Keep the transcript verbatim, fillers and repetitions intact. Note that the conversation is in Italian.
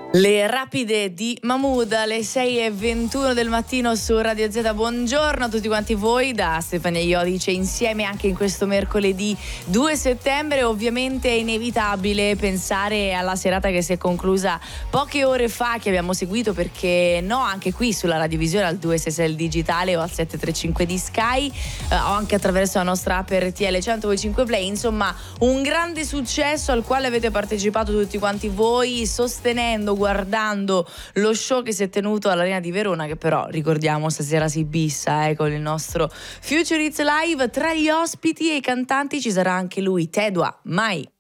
Le rapide di Mahmood alle sei e ventuno del mattino su Radio Z. Buongiorno a tutti quanti voi da Stefania Iodice, insieme anche in questo mercoledì due settembre. Ovviamente è inevitabile pensare alla serata che si è conclusa poche ore fa, che abbiamo seguito, perché no, anche qui sulla radiovisione al due sei sei il digitale o al sette tre cinque di Sky, eh, o anche attraverso la nostra app R T L centocinque Play. Insomma, un grande successo al quale avete partecipato tutti quanti voi, sostenendo, guardando lo show che si è tenuto all'Arena di Verona, che però ricordiamo stasera si bissa eh, con il nostro Future Hits Live. Tra gli ospiti e i cantanti ci sarà anche lui, Tedua Mai.